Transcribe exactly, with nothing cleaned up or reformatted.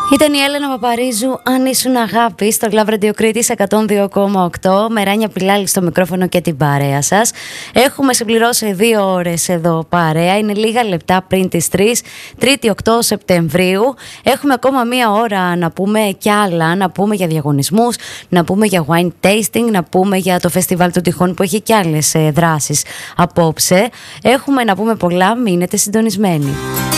Ήταν η Έλενα Παπαρίζου, αν ήσουν αγάπη, στο Love Radio Κρήτης εκατόν δύο κόμμα οκτώ. Με Ράνια Πιλάλη στο μικρόφωνο και την παρέα σας. Έχουμε συμπληρώσει δύο ώρες εδώ παρέα. Είναι λίγα λεπτά πριν τις τρεις, Τρίτη οκτώ Σεπτεμβρίου. Έχουμε ακόμα μία ώρα να πούμε κι άλλα. Να πούμε για διαγωνισμούς, να πούμε για wine tasting, να πούμε για το φεστιβάλ του Τυχών που έχει κι άλλες δράσεις απόψε. Έχουμε να πούμε πολλά, μείνετε συντονισμένοι.